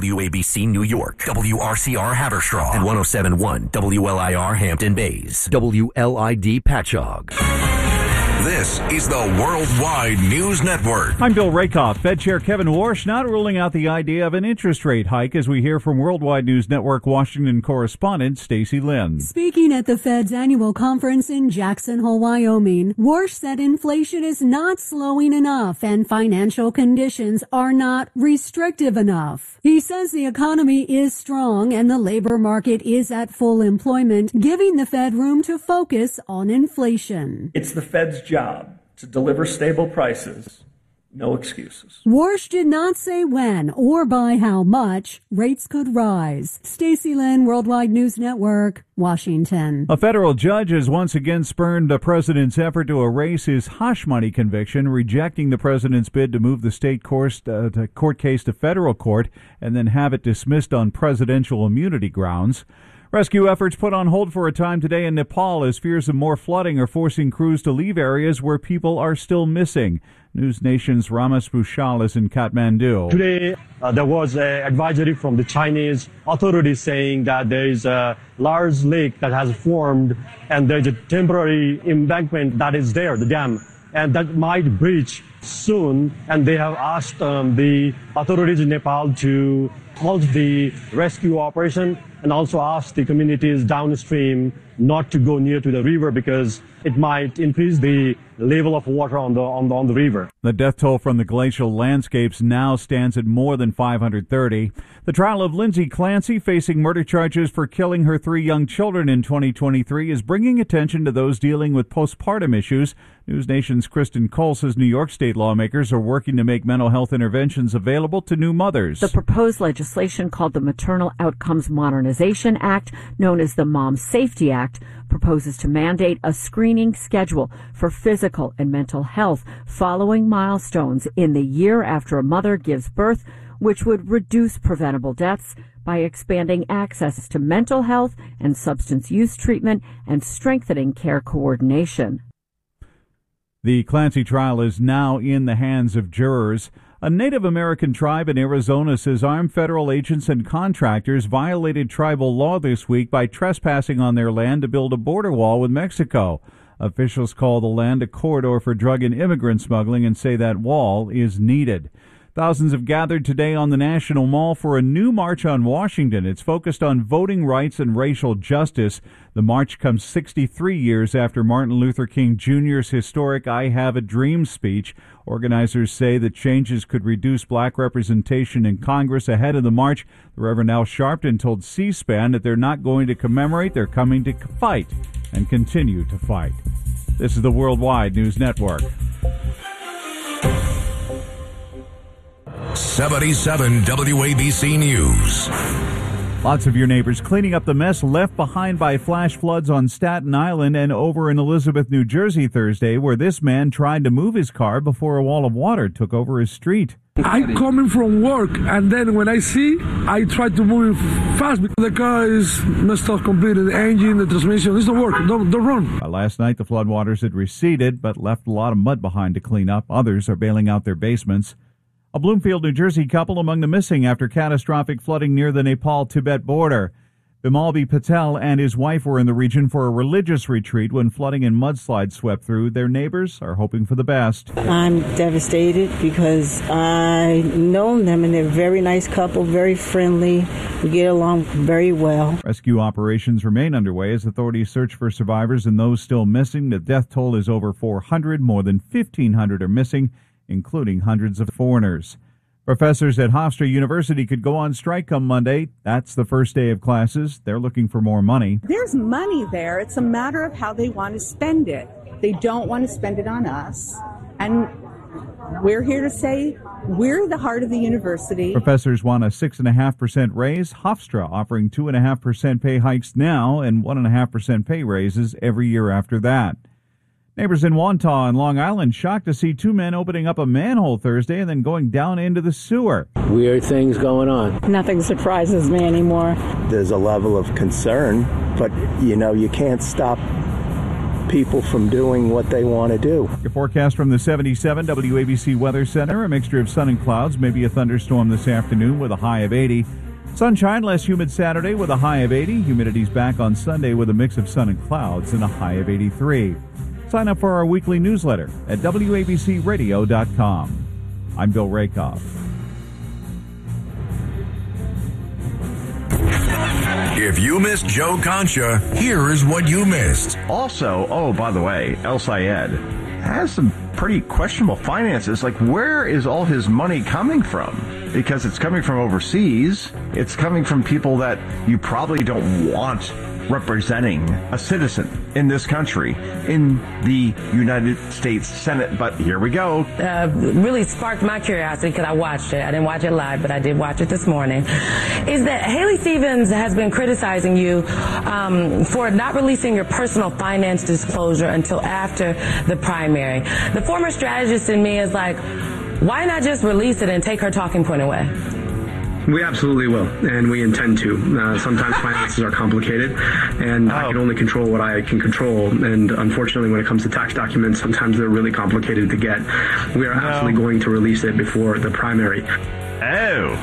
WABC New York, WRCR Haverstraw, and 107.1 WLIR Hampton Bays, WLID Patchogue. This is the Worldwide News Network. I'm Bill Rakoff. Fed Chair Kevin Warsh not ruling out the idea of an interest rate hike, as we hear from Worldwide News Network Washington correspondent Stacey Lynn. Speaking at the Fed's annual conference in Jackson Hole, Wyoming, Warsh said inflation is not slowing enough and financial conditions are not restrictive enough. He says the economy is strong and the labor market is at full employment, giving the Fed room to focus on inflation. It's the Fed's job to deliver stable prices. No excuses. Warsh did not say when or by how much rates could rise. Stacey Lynn, Worldwide News Network, Washington. A federal judge has once again spurned the president's effort to erase his hush money conviction, rejecting the president's bid to move the state court case to federal court and then have it dismissed on presidential immunity grounds. Rescue efforts put on hold for a time today in Nepal as fears of more flooding are forcing crews to leave areas where people are still missing. News Nation's Ramesh Bhushal is in Kathmandu. Today, there was an advisory from the Chinese authorities saying that there is a large lake that has formed and there's a temporary embankment that is there, the dam, and that might breach soon. And they have asked the authorities in Nepal to halt the rescue operation and also asked the communities downstream not to go near to the river because it might increase the level of water on the river. The death toll from the glacial landscapes now stands at more than 530. The trial of Lindsay Clancy, facing murder charges for killing her 3 young children in 2023, is bringing attention to those dealing with postpartum issues. News Nation's Kristen Cole says New York state lawmakers are working to make mental health interventions available to new mothers. The proposed legislation, called the Maternal Outcomes Modernization Act, known as the Mom Safety Act, proposes to mandate a screening schedule for physical and mental health following milestones in the year after a mother gives birth, which would reduce preventable deaths by expanding access to mental health and substance use treatment and strengthening care coordination. The Clancy trial is now in the hands of jurors. A Native American tribe in Arizona says armed federal agents and contractors violated tribal law this week by trespassing on their land to build a border wall with Mexico. Officials call the land a corridor for drug and immigrant smuggling and say that wall is needed. Thousands have gathered today on the National Mall for a new march on Washington. It's focused on voting rights and racial justice. The march comes 63 years after Martin Luther King Jr.'s historic I Have a Dream speech. Organizers say that changes could reduce black representation in Congress. Ahead of the march, the Reverend Al Sharpton told C-SPAN that they're not going to commemorate, they're coming to fight and continue to fight. This is the Worldwide News Network. 77 WABC News. Lots of your neighbors cleaning up the mess left behind by flash floods on Staten Island and over in Elizabeth, New Jersey Thursday, where this man tried to move his car before a wall of water took over his street. I'm coming from work, and then when I see, I try to move fast because the car is messed up completely. The engine, the transmission, it doesn't work. Don't run. Last night, the floodwaters had receded, but left a lot of mud behind to clean up. Others are bailing out their basements. A Bloomfield, New Jersey couple among the missing after catastrophic flooding near the Nepal-Tibet border. Bimalbi Patel and his wife were in the region for a religious retreat when flooding and mudslides swept through. Their neighbors are hoping for the best. I'm devastated because I know them and they're a very nice couple, very friendly. We get along very well. Rescue operations remain underway as authorities search for survivors and those still missing. The death toll is over 400. More than 1,500 are missing, including hundreds of foreigners. Professors at Hofstra University could go on strike come Monday. That's the first day of classes. They're looking for more money. There's money there. It's a matter of how they want to spend it. They don't want to spend it on us. And we're here to say we're the heart of the university. Professors want a 6.5% raise. Hofstra offering 2.5% pay hikes now and 1.5% pay raises every year after that. Neighbors in Wantagh and Long Island shocked to see 2 men opening up a manhole Thursday and then going down into the sewer. Weird things going on. Nothing surprises me anymore. There's a level of concern, but, you can't stop people from doing what they want to do. Your forecast from the 77 WABC Weather Center. A mixture of sun and clouds, maybe a thunderstorm this afternoon with a high of 80. Sunshine, less humid Saturday with a high of 80. Humidity's back on Sunday with a mix of sun and clouds and a high of 83. Sign up for our weekly newsletter at WABCRadio.com. I'm Bill Rakoff. If you missed Joe Concha, here is what you missed. Also, by the way, El Sayed has some pretty questionable finances. Like, where is all his money coming from? Because it's coming from overseas. It's coming from people that you probably don't want representing a citizen in this country, in the United States Senate. But here we go. Really sparked my curiosity because I watched it. I didn't watch it live, but I did watch it this morning. Is that Haley Stevens has been criticizing you for not releasing your personal finance disclosure until after the primary. The former strategist in me is like, why not just release it and take her talking point away? We absolutely will, and we intend to. Sometimes finances are complicated, and I can only control what I can control. And unfortunately, when it comes to tax documents, sometimes they're really complicated to get. We are absolutely going to release it before the primary. Oh,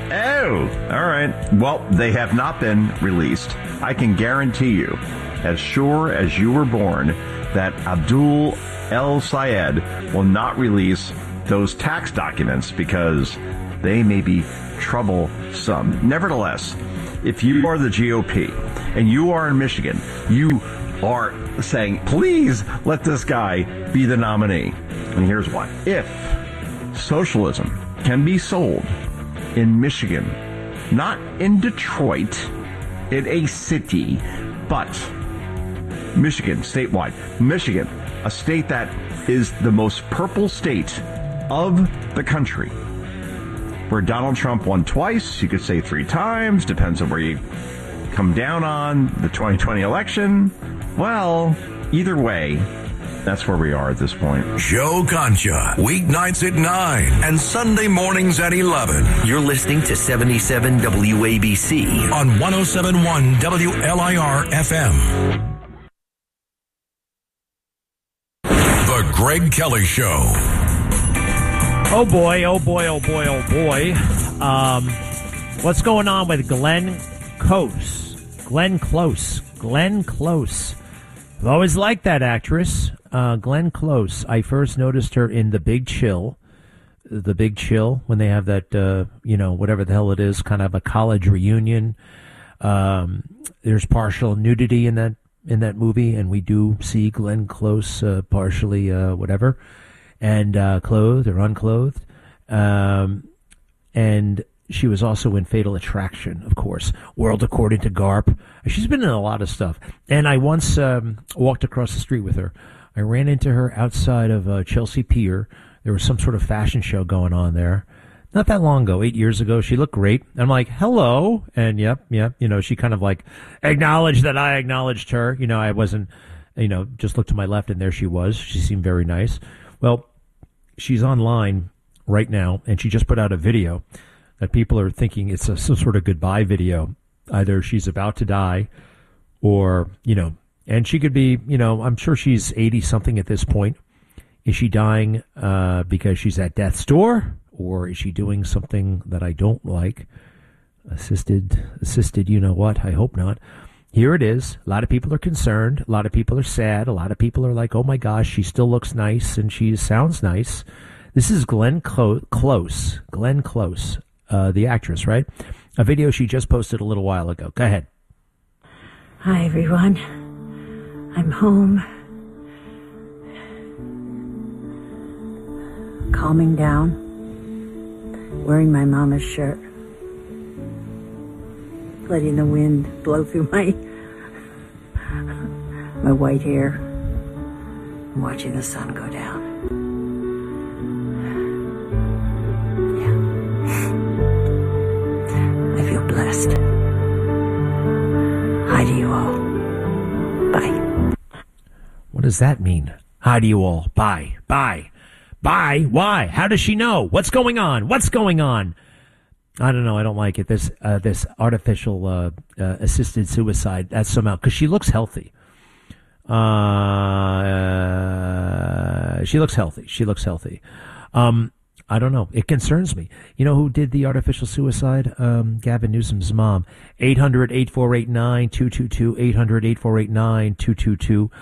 all right. Well, they have not been released. I can guarantee you, as sure as you were born, that Abdul El Sayed will not release those tax documents because they may be troublesome. Nevertheless, if you are the GOP and you are in Michigan, you are saying, please let this guy be the nominee. And here's why. If socialism can be sold in Michigan, not in Detroit, in a city, but Michigan, statewide. Michigan, a state that is the most purple state of the country, where Donald Trump won twice, you could say 3 times, depends on where you come down on the 2020 election. Well, either way, that's where we are at this point. Joe Concha, weeknights at 9 and Sunday mornings at 11. You're listening to 77 WABC on 107.1 WLIR FM. The Greg Kelly Show. Oh boy. What's going on with Glenn Close? Glenn Close. I've always liked that actress, Glenn Close. I first noticed her in The Big Chill, when they have that, whatever the hell it is, kind of a college reunion. There's partial nudity in that movie, and we do see Glenn Close partially whatever. And clothed or unclothed. And she was also in Fatal Attraction, of course. World According to Garp. She's been in a lot of stuff. And I once walked across the street with her. I ran into her outside of Chelsea Pier. There was some sort of fashion show going on there. Not that long ago, 8 years ago. She looked great. I'm like, hello. And yep. She kind of like acknowledged that I acknowledged her. I wasn't, just looked to my left and there she was. She seemed very nice. Well, she's online right now, and she just put out a video that people are thinking it's some sort of goodbye video. Either she's about to die or, and she could be, I'm sure she's 80-something at this point. Is she dying because she's at death's door, or is she doing something that I don't like? Assisted, you know what? I hope not. Here it is. A lot of people are concerned. A lot of people are sad. A lot of people are like, oh my gosh, she still looks nice and she sounds nice. This is Glenn Close, the actress, right? A video she just posted a little while ago. Go ahead. Hi, everyone. I'm home. Calming down. Wearing my mama's shirt. Letting the wind blow through my white hair, and watching the sun go down. Yeah. I feel blessed. Hi to you all. Bye. What does that mean? Hi to you all. Bye. Bye. Why? How does she know? What's going on? I don't know. I don't like it. This artificial assisted suicide. That's somehow because she looks healthy. She looks healthy. I don't know. It concerns me. You know who did the artificial suicide? Gavin Newsom's mom. 800-8489-222. 800-8489-222.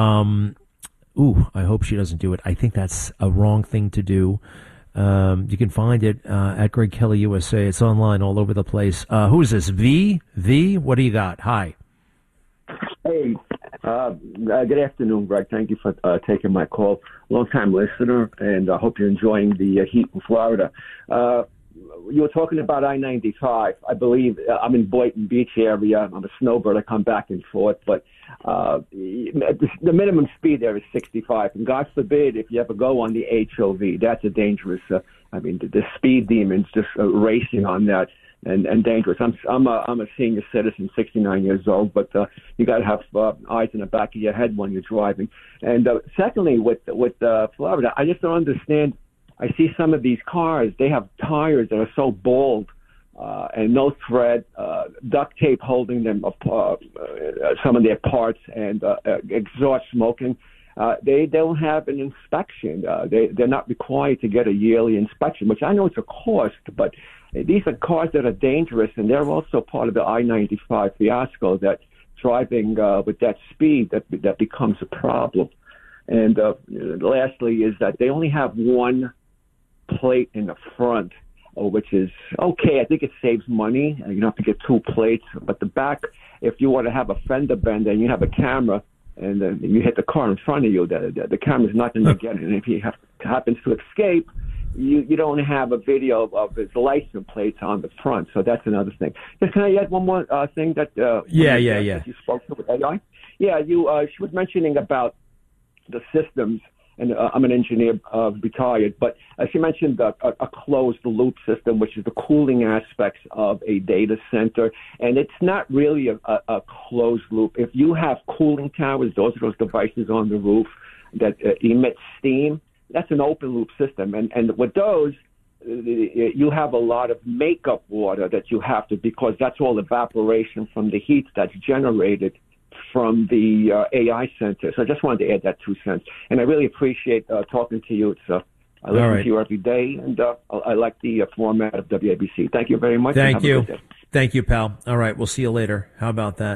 I hope she doesn't do it. I think that's a wrong thing to do. You can find it at Greg Kelly USA. It's online all over the place. Who is this? V? What do you got? Hi. Hey, good afternoon, Greg. Thank you for taking my call. Long-time listener, and I hope you're enjoying the heat in Florida. You were talking about I-95. I believe I'm in Boynton Beach area. I'm a snowbird. I come back and forth, but the minimum speed there is 65. And God forbid if you ever go on the HOV, that's a dangerous. The speed demons just racing on that. And dangerous. I'm a senior citizen, 69 years old, but you got to have eyes in the back of your head when you're driving. And secondly, with Florida, I just don't understand. I see some of these cars; they have tires that are so bald and no thread, duct tape holding them apart, some of their parts, and exhaust smoking. They don't have an inspection. They're not required to get a yearly inspection, which I know it's a cost, but these are cars that are dangerous, and they're also part of the I-95 fiasco, that driving with that speed, that becomes a problem. And lastly is that they only have one plate in the front, which is okay. I think it saves money. You don't have to get two plates. But the back, if you want to have a fender bender and you have a camera, and then you hit the car in front of you, the camera's not going to get it. And if he happens to escape, you don't have a video of his license plates on the front. So that's another thing. Just can I add one more thing that that you spoke to with AI? Yeah, she was mentioning about the systems, and I'm an engineer, retired, but she mentioned a closed loop system, which is the cooling aspects of a data center. And it's not really a closed loop. If you have cooling towers, those are those devices on the roof that emit steam. That's an open loop system. And with those, you have a lot of makeup water that you have to, because that's all evaporation from the heat that's generated from the AI center. So I just wanted to add that 2 cents. And I really appreciate talking to you. I listen to you every day, and I like the format of WABC. Thank you very much. Thank you. Thank you, pal. All right, we'll see you later. How about that?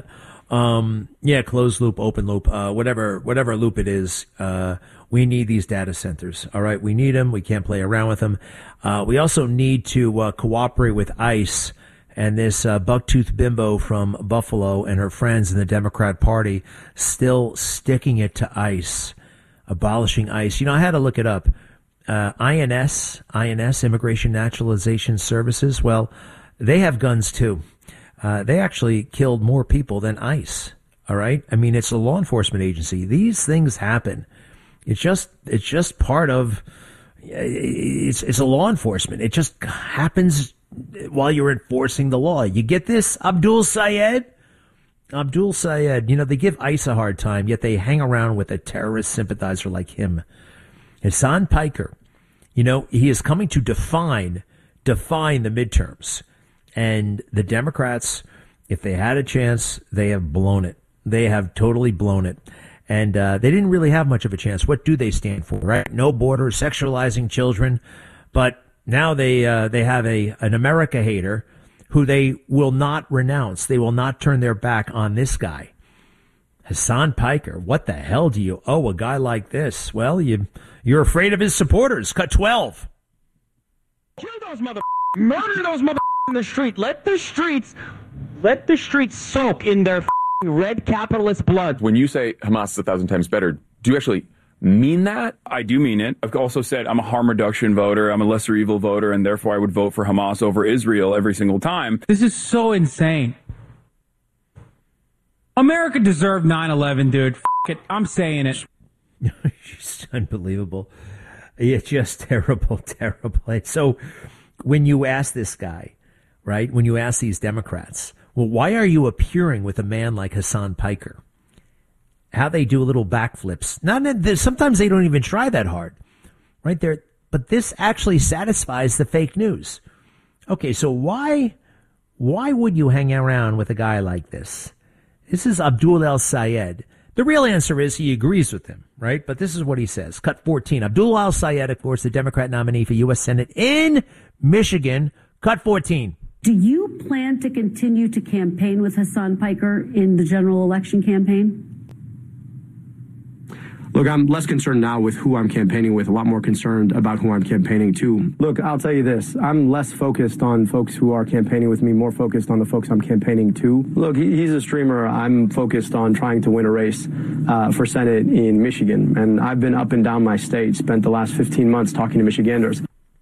Closed loop, open loop, whatever loop it is. We need these data centers. All right, we need them. We can't play around with them. We also need to cooperate with ICE. And this bucktooth bimbo from Buffalo and her friends in the Democrat Party still sticking it to ICE, abolishing ICE. You know, I had to look it up. INS, Immigration Naturalization Services, well, they have guns too. They actually killed more people than ICE. All right? I mean, it's a law enforcement agency. These things happen. It's just part of, it's a law enforcement. It just happens while you're enforcing the law. You get this, Abdul Sayed? Abdul Sayed, you know, they give ICE a hard time, yet they hang around with a terrorist sympathizer like him. Hassan Piker, you know, he is coming to define the midterms. And the Democrats, if they had a chance, they have blown it. They have totally blown it. And they didn't really have much of a chance. What do they stand for, right? No borders, sexualizing children. But now they have an America hater who they will not renounce. They will not turn their back on this guy. Hassan Piker, what the hell do you owe a guy like this? Well, you're afraid of his supporters. Cut 12. Kill those murder those in the street. Let the streets soak in their red capitalist blood. When you say Hamas is 1,000 times better, do you actually mean that? I do mean it. I've also said I'm a harm reduction voter. I'm a lesser evil voter, and therefore I would vote for Hamas over Israel every single time. This is so insane. America deserved 9/11, dude. F it. I'm saying it. It's unbelievable. It's just terrible. So when you ask this guy, right, when you ask these Democrats, well, why are you appearing with a man like Hassan Piker? How they do little backflips. Sometimes they don't even try that hard, right there. But this actually satisfies the fake news. Okay, so why would you hang around with a guy like this? This is Abdul El Sayed. The real answer is he agrees with him, right? But this is what he says. Cut 14. Abdul al-Sayed, of course, the Democrat nominee for U.S. Senate in Michigan. Cut 14. Do you plan to continue to campaign with Hassan Piker in the general election campaign? Look, I'm less concerned now with who I'm campaigning with, a lot more concerned about who I'm campaigning to. Look, I'll tell you this. I'm less focused on folks who are campaigning with me, more focused on the folks I'm campaigning to. Look, he's a streamer. I'm focused on trying to win a race for Senate in Michigan. And I've been up and down my state, spent the last 15 months talking to Michiganders.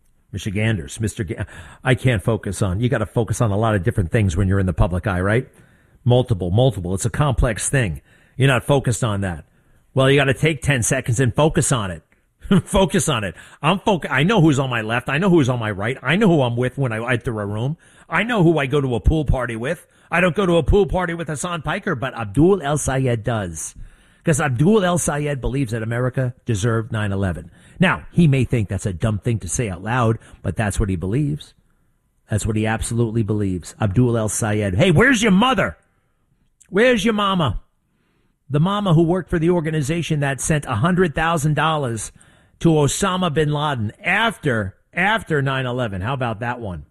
I can't focus on. You got to focus on a lot of different things when you're in the public eye, right? Multiple. It's a complex thing. You're not focused on that. Well, you got to take 10 seconds and focus on it. Focus on it. I know who's on my left. I know who's on my right. I know who I'm with when I enter a room. I know who I go to a pool party with. I don't go to a pool party with Hassan Piker, but Abdul el-Sayed does. Because Abdul el-Sayed believes that America deserved 9/11. Now, he may think that's a dumb thing to say out loud, but that's what he believes. That's what he absolutely believes. Abdul el-Sayed. Hey, where's your mother? Where's your mama? The mama who worked for the organization that sent $100,000 to Osama bin Laden after 9/11. How about that one?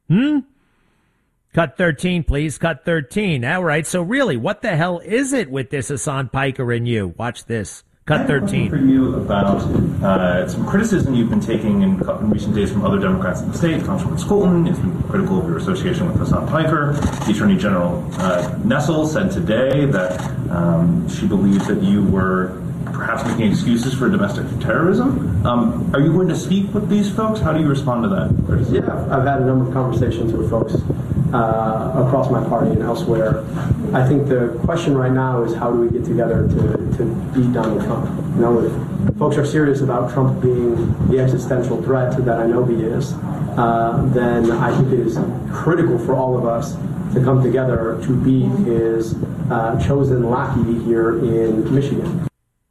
Cut 13, please. Cut 13. All right. So really, what the hell is it with this Hassan Piker and you? Watch this. Cut 13. For you about some criticism you've been taking in recent days from other Democrats in the state. Congresswoman Skolton has been critical of your association with Hassan Piker. The Attorney General Nessel said today that she believes that you were perhaps making excuses for domestic terrorism. Are you going to speak with these folks? How do you respond to that? Yeah, I've had a number of conversations with folks across my party and elsewhere. I think the question right now is how do we get together to beat Donald Trump? You know, if folks are serious about Trump being the existential threat that I know he is, then I think it is critical for all of us to come together to beat his chosen lackey here in Michigan.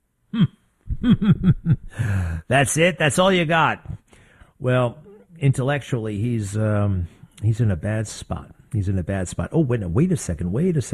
That's it? That's all you got? Well, intellectually, he's in a bad spot. He's in a bad spot. Oh, wait a second.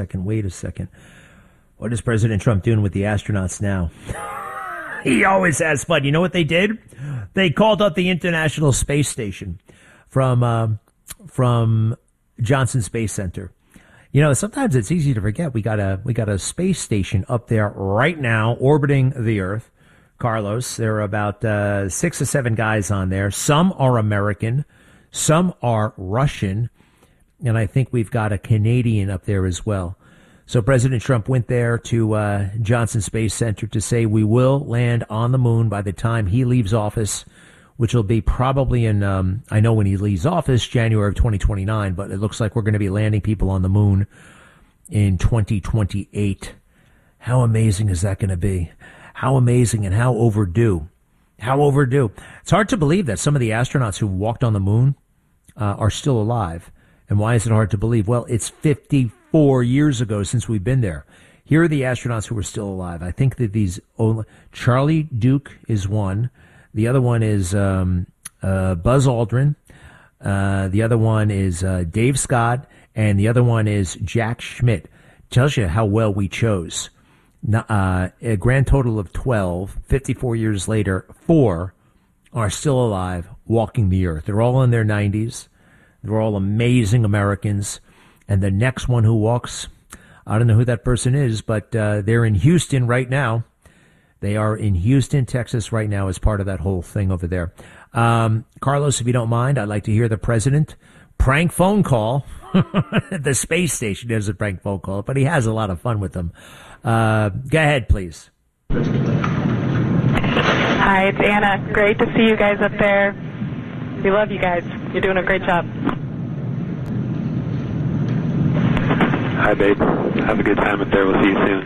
What is President Trump doing with the astronauts now? He always has fun. You know what they did? They called up the International Space Station from Johnson Space Center. You know, sometimes it's easy to forget. We got a space station up there right now orbiting the Earth. Carlos, there are about 6 or 7 guys on there. Some are American, some are Russian, and I think we've got a Canadian up there as well. So President Trump went there to Johnson Space Center to say we will land on the moon by the time he leaves office, which will be probably in, I know when he leaves office, January of 2029, but it looks like we're going to be landing people on the moon in 2028. How amazing is that going to be? How amazing and how overdue. How overdue. It's hard to believe that some of the astronauts who walked on the moon are still alive. And why is it hard to believe? Well, it's 54 years ago since we've been there. Here are the astronauts who are still alive. I think that Charlie Duke is one. The other one is Buzz Aldrin. The other one is Dave Scott. And the other one is Jack Schmitt. Tells you how well we chose. A grand total of 12. 54 years later, 4 are still alive, walking the earth. They're all in their 90s. They're all amazing Americans. And the next one who walks, I don't know who that person is, but they're in Houston right now. They are in Houston, Texas right now as part of that whole thing over there. Carlos, if you don't mind, I'd like to hear the president prank phone call. The space station does a prank phone call, but he has a lot of fun with them. Go ahead, please. Hi, it's Anna. Great to see you guys up there. We love you guys. You're doing a great job. Hi, babe. Have a good time up there. We'll see you soon.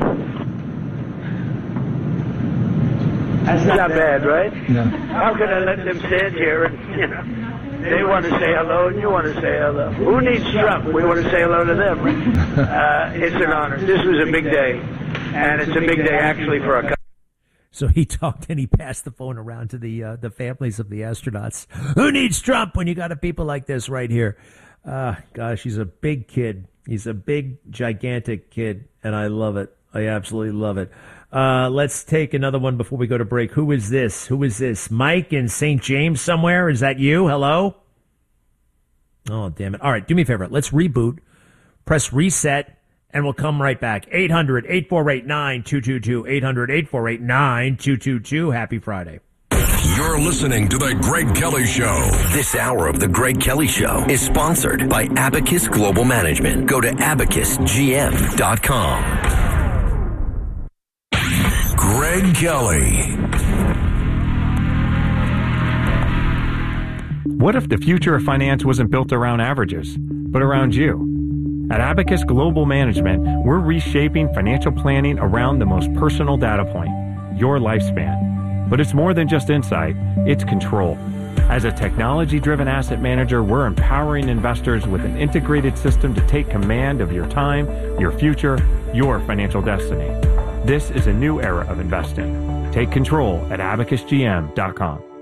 That's not bad, right? No. How can I let them stand here and, they want to say hello and you want to say hello. Who needs Trump? We want to say hello to them. It's an honor. This was a big day, and it's a big day actually for our country. So he talked and he passed the phone around to the families of the astronauts. Who needs Trump when you got people like this right here? Gosh, he's a big kid. He's a big, gigantic kid, and I love it. I absolutely love it. Let's take another one before we go to break. Who is this? Mike in St. James somewhere? Is that you? Hello? Oh, damn it. All right, do me a favor. Let's reboot, press reset, and we'll come right back. 800-848-9222. 800-848-9222. Happy Friday. You're listening to The Greg Kelly Show. This hour of The Greg Kelly Show is sponsored by Abacus Global Management. Go to abacusgm.com. Greg Kelly. What if the future of finance wasn't built around averages, but around you? At Abacus Global Management, we're reshaping financial planning around the most personal data point, your lifespan. But it's more than just insight, it's control. As a technology-driven asset manager, we're empowering investors with an integrated system to take command of your time, your future, your financial destiny. This is a new era of investing. Take control at abacusgm.com.